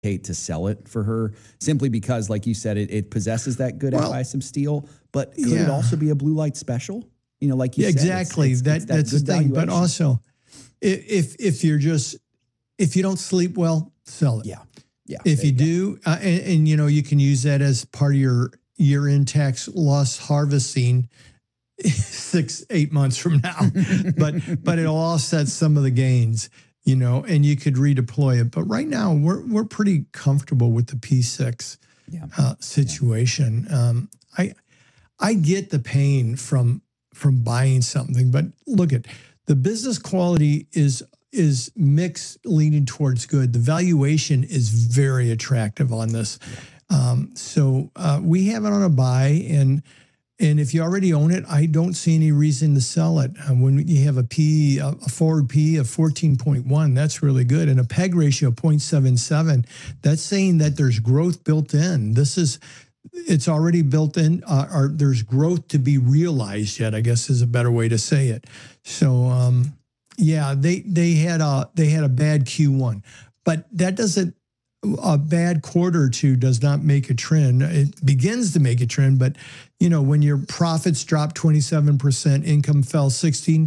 hesitate to sell it for her simply because, like you said, it possesses that good FISM steel, but could it also be a blue light special? You know, like you said, exactly. That's the thing. But also, if you don't sleep well, sell it. Yeah. If you do, and you know, you can use that as part of your year-end tax loss harvesting 6-8 months from now, but it'll offset some of the gains, you know, and you could redeploy it. But right now we're pretty comfortable with the P6 situation. I get the pain from buying something, but look at the business quality is mixed, leaning towards good. The valuation is very attractive on this. So we have it on a buy, and if you already own it, I don't see any reason to sell it. When you have a forward P of 14.1, that's really good, and a PEG ratio of 0.77, that's saying that there's growth built in. It's already built in, or there's growth to be realized yet, I guess is a better way to say it. So, they had a bad Q1, but that doesn't. A bad quarter or two does not make a trend. It begins to make a trend, but you know, when your profits drop 27%, income fell 16%,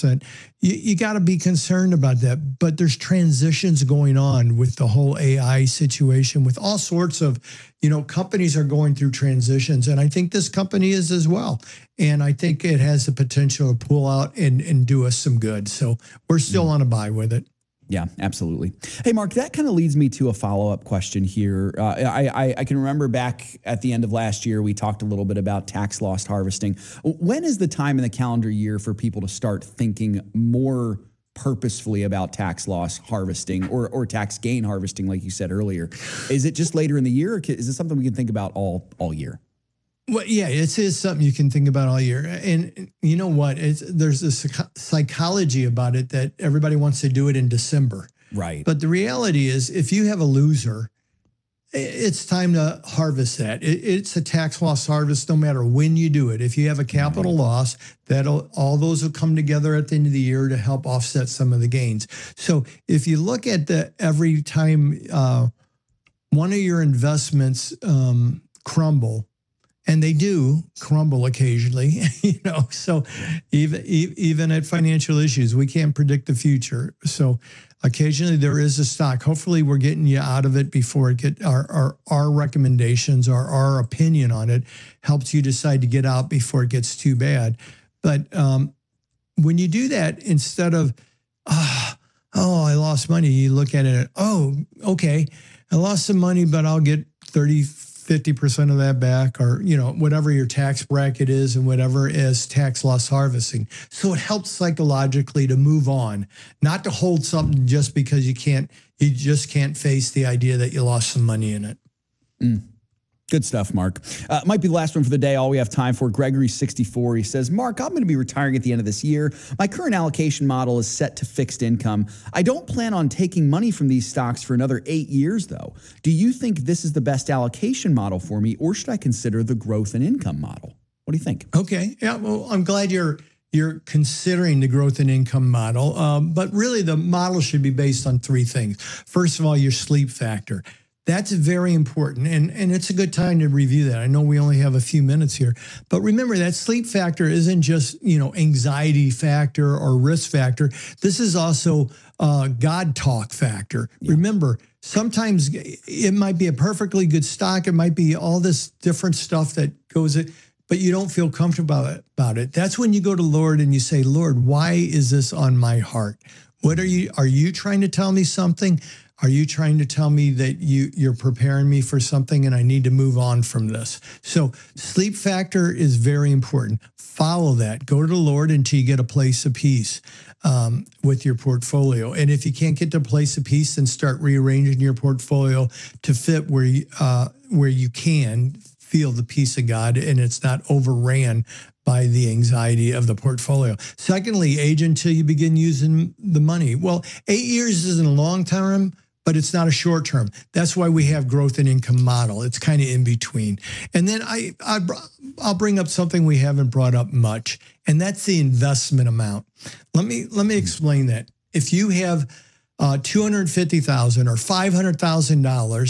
you got to be concerned about that. But there's transitions going on with the whole AI situation, with all sorts of, you know, companies are going through transitions, and I think this company is as well. And I think it has the potential to pull out and do us some good. So we're still on a buy with it. Yeah, absolutely. Hey, Mark, that kind of leads me to a follow-up question here. I can remember back at the end of last year, we talked a little bit about tax loss harvesting. When is the time in the calendar year for people to start thinking more purposefully about tax loss harvesting or tax gain harvesting, like you said earlier? Is it just later in the year, or is it something we can think about all year? Well, yeah, it is something you can think about all year. And you know what? There's a psychology about it that everybody wants to do it in December. Right. But the reality is, if you have a loser, it's time to harvest that. It's a tax loss harvest no matter when you do it. If you have a capital loss, all those will come together at the end of the year to help offset some of the gains. So if you look at every time one of your investments crumble, and they do crumble occasionally, you know. So even at financial issues, we can't predict the future. So occasionally there is a stock. Hopefully we're getting you out of it before it get our recommendations or our opinion on it helps you decide to get out before it gets too bad. But when you do that, instead of I lost money, you look at it. Oh, okay, I lost some money, but I'll get 50% of that back, or, you know, whatever your tax bracket is and whatever is tax loss harvesting. So it helps psychologically to move on, not to hold something just because you just can't face the idea that you lost some money in it. Good stuff, Mark. Might be the last one for the day. All we have time for. Gregory64. He says, Mark, I'm going to be retiring at the end of this year. My current allocation model is set to fixed income. I don't plan on taking money from these stocks for another 8 years, though. Do you think this is the best allocation model for me, or should I consider the growth and income model? What do you think? Okay. Yeah. Well, I'm glad you're considering the growth and income model. But really, the model should be based on three things. First of all, your sleep factor. That's very important, and it's a good time to review that. I know we only have a few minutes here, but remember that sleep factor isn't just, you know, anxiety factor or risk factor. This is also God talk factor. Yeah. Remember, sometimes it might be a perfectly good stock. It might be all this different stuff that goes in, but you don't feel comfortable about it. That's when you go to Lord and you say, Lord, why is this on my heart? What are you trying to tell me something? Are you trying to tell me that you're preparing me for something and I need to move on from this? So sleep factor is very important. Follow that. Go to the Lord until you get a place of peace with your portfolio. And if you can't get to a place of peace, then start rearranging your portfolio to fit where you can feel the peace of God and it's not overran by the anxiety of the portfolio. Secondly, age until you begin using the money. Well, 8 years isn't a long term, but it's not a short term. That's why we have growth and income model. It's kind of in between. And then I'll bring up something we haven't brought up much, and that's the investment amount. Let me explain that. If you have $250,000 or $500,000,